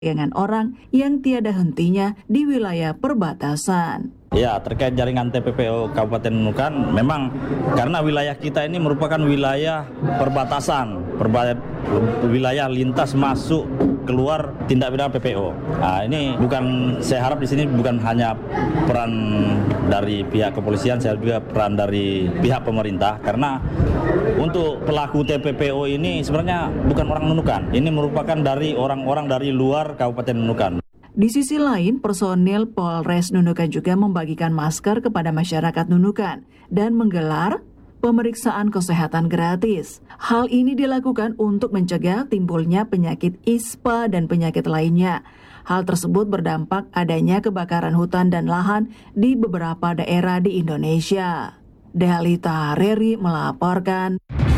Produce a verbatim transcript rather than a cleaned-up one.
dengan orang yang tiada hentinya di wilayah perbatasan. Ya, terkait jaringan T P P O Kabupaten Nunukan, memang karena wilayah kita ini merupakan wilayah perbatasan, perba- wilayah lintas masuk keluar tindak pidana P P O. Nah, ini bukan, saya harap di sini bukan hanya peran dari pihak kepolisian, saya juga peran dari pihak pemerintah, karena untuk pelaku T P P O ini sebenarnya bukan orang Nunukan, ini merupakan dari orang-orang dari luar Kabupaten Nunukan. Di sisi lain, personil Polres Nunukan juga membagikan masker kepada masyarakat Nunukan dan menggelar pemeriksaan kesehatan gratis. Hal ini dilakukan untuk mencegah timbulnya penyakit ispa dan penyakit lainnya. Hal tersebut berdampak adanya kebakaran hutan dan lahan di beberapa daerah di Indonesia. Delita Reri melaporkan.